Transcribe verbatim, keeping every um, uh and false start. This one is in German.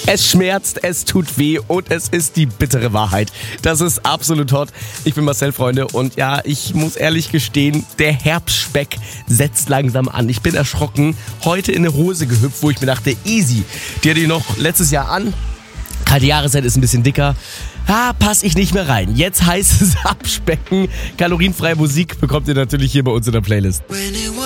Es schmerzt, es tut weh und es ist die bittere Wahrheit. Das ist absolut hot. Ich bin Marcel, Freunde, und ja, ich muss ehrlich gestehen, der Herbstspeck setzt langsam an. Ich bin erschrocken, heute in eine Hose gehüpft, wo ich mir dachte, easy, die hatte ich noch letztes Jahr an. Kalte Jahreszeit ist ein bisschen dicker. Ah, passe ich nicht mehr rein. Jetzt heißt es abspecken. Kalorienfreie Musik bekommt ihr natürlich hier bei uns in der Playlist.